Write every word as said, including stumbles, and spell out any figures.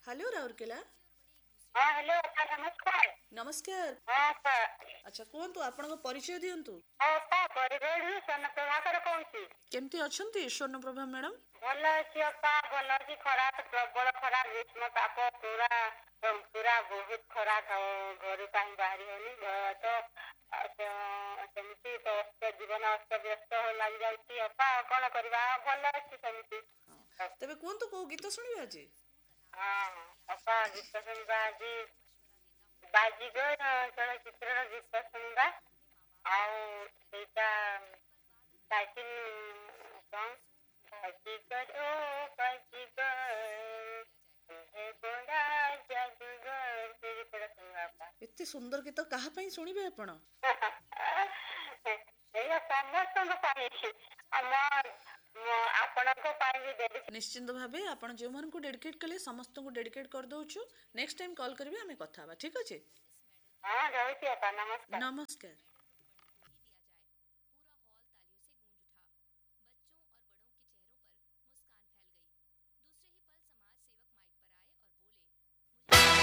Hello Rourkela. हाँ hello अप्पा नमस्कार। नमस्कार। हाँ अप्पा। अच्छा कुहतु आपण परिचय दिंतु। हाँ अप्पा परिवेश स्वर्ण प्रभाकर कहूँ। केमती अछंती स्वर्णप्रभा मैडम? भल अच्छी अप्पा भल अच्छी खरा प्रबल खरा ग्रीष्म ताप पूरा पूरा बहुत खरा घर कहीं बाहरी होनी तो सेमती तो जीवन अस्त व्यस्त लग जाऊँगी अप्पा कौन करवा भल अच्छी सेमती। तेबे कुहतु को गीत शुणिबे आज? हाँ अप्पा गीत शुणवा आज बाजीगर चलचित्र गीत शुणवा ଆଉ ସେଇଟା टाइटिल सॉन्ग बाजीगर ओ बाजीगर तुझे बड़ा जादूगर ସେ ଗୀତଟା ଶୁଣିବା ପାଇଁ। एते सुंदर गीत कहा पई शुणिबे आपण? ଏଇଟା ସମସ୍ତଙ୍କ ପାଇଁ ଆମ ଆପଣଙ୍କ ପାଇଁ ବି ଡେଡିକେଟ। निश्चिंत भावे आपण जो मन को डेडिकेट कले समस्त को डेडिकेट कर दोछु। नेक्स्ट टाइम कॉल करबे हमें कथा बा ठीक अछि। हाँ रहूची अप्पा नमस्कार। नमस्कार।